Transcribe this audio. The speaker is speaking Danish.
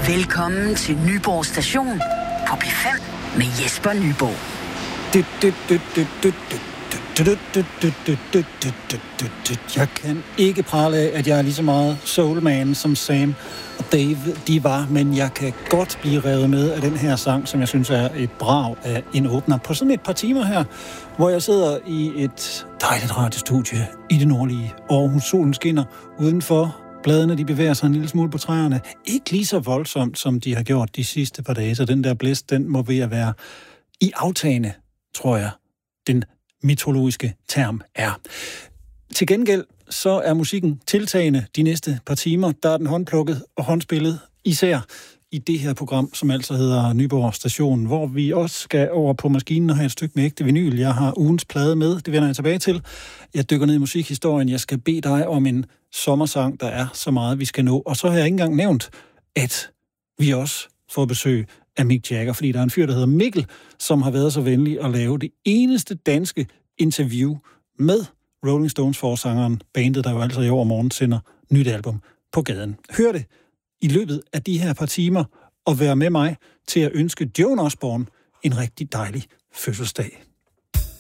Velkommen til Nyborg Station på P5 med Jesper Nyborg. Jeg kan ikke prale af, at jeg er lige så meget soulman som Sam og Dave, de var, men jeg kan godt blive revet med af den her sang, som jeg synes er et brag af en åbner på sådan et par timer her, hvor jeg sidder i et dejligt radiostudie i det nordlige Aarhus. Solen skinner udenfor. Bladene, de bevæger sig en lille smule på træerne. Ikke lige så voldsomt, som de har gjort de sidste par dage, så den der blæst, den må ved at være i aftagende, tror jeg, den mytologiske term er. Til gengæld, så er musikken tiltagende de næste par timer. Der er den håndplukket og håndspillet, især i det her program, som altså hedder Nyborg Station, hvor vi også skal over på maskinen og have et stykke med ægte vinyl. Jeg har ugens plade med, det vender jeg tilbage til. Jeg dykker ned i musikhistorien. Jeg skal bede dig om en sommersang, der er så meget, vi skal nå. Og så har jeg ikke engang nævnt, at vi også får besøg af Mick Jagger, fordi der er en fyr, der hedder Mikkel, som har været så venlig at lave det eneste danske interview med Rolling Stones forsangeren, bandet, der jo altså i overmorgen sender nyt album på gaden. Hør det i løbet af de her par timer, og vær med mig til at ønske Joan Osborne en rigtig dejlig fødselsdag.